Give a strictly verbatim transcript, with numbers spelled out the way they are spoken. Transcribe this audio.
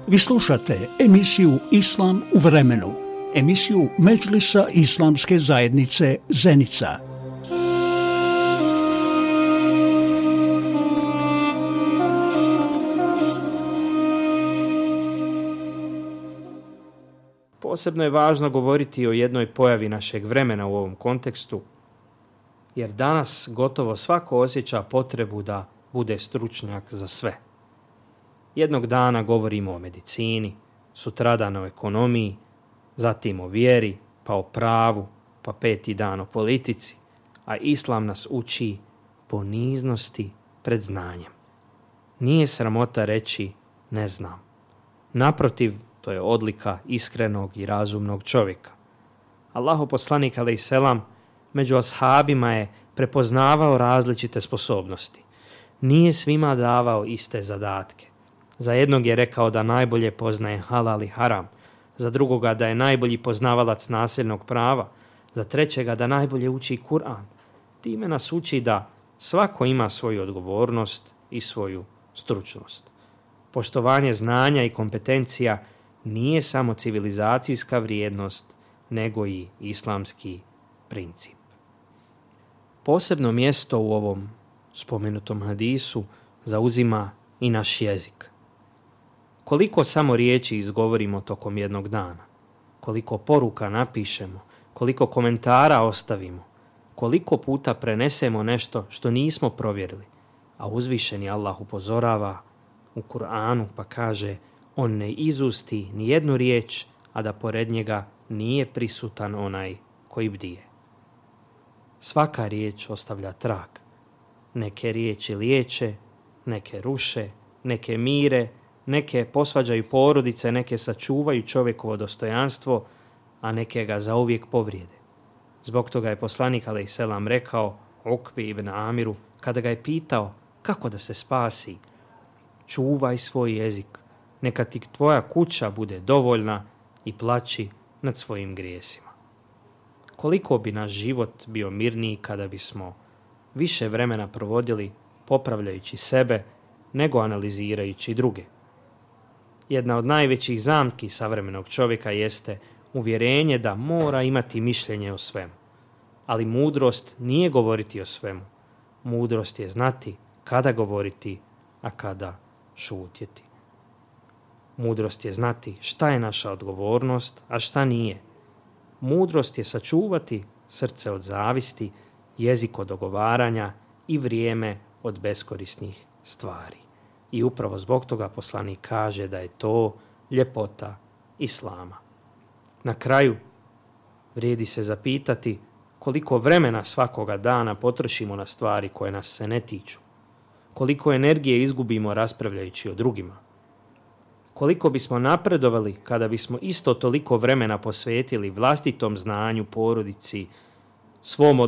Vi slušate emisiju Islam u vremenu, emisiju Medžlisa Islamske zajednice Zenica. Posebno je važno govoriti o jednoj pojavi našeg vremena u ovom kontekstu, jer danas gotovo svako osjeća potrebu da bude stručnjak za sve. Jednog dana govorimo o medicini, sutradan o ekonomiji, zatim o vjeri, pa o pravu, pa peti dan o politici, a Islam nas uči poniznosti pred znanjem. Nije sramota reći ne znam. Naprotiv, to je odlika iskrenog i razumnog čovjeka. Allahov poslanik alejselam među ashabima je prepoznavao različite sposobnosti. Nije svima davao iste zadatke. Za jednog je rekao da najbolje poznaje halal i haram, za drugoga da je najbolji poznavalac nasljednog prava, za trećega da najbolje uči Kur'an. Time nas uči da svako ima svoju odgovornost i svoju stručnost. Poštovanje znanja i kompetencija nije samo civilizacijska vrijednost, nego i islamski princip. Posebno mjesto u ovom spomenutom hadisu zauzima i naš jezik. Koliko samo riječi izgovorimo tokom jednog dana, koliko poruka napišemo, koliko komentara ostavimo, koliko puta prenesemo nešto što nismo provjerili, a uzvišeni Allah upozorava u Kur'anu pa kaže: on ne izusti ni jednu riječ, a da pored njega nije prisutan onaj koji bdije. Svaka riječ ostavlja trag. Neke riječi liječe, neke ruše, neke mire, neke posvađaju porodice, neke sačuvaju čovjekovo dostojanstvo, a neke ga zauvijek povrijede. Zbog toga je poslanik alejselam rekao Ukbi ibn Amiru kada ga je pitao kako da se spasi: čuvaj svoj jezik, neka ti tvoja kuća bude dovoljna i plači nad svojim grijesima. Koliko bi naš život bio mirniji kada bismo više vremena provodili popravljajući sebe nego analizirajući druge. Jedna od najvećih zamki savremenog čovjeka jeste uvjerenje da mora imati mišljenje o svemu. Ali mudrost nije govoriti o svemu. Mudrost je znati kada govoriti, a kada šutjeti. Mudrost je znati šta je naša odgovornost, a šta nije. Mudrost je sačuvati srce od zavisti, jezik od ogovaranja i vrijeme od beskorisnih stvari. I upravo zbog toga poslanik kaže da je to ljepota Islama. Na kraju vrijedi se zapitati koliko vremena svakoga dana potrošimo na stvari koje nas se ne tiču. Koliko energije izgubimo raspravljajući o drugima. Koliko bismo napredovali kada bismo isto toliko vremena posvetili vlastitom znanju, porodici, svom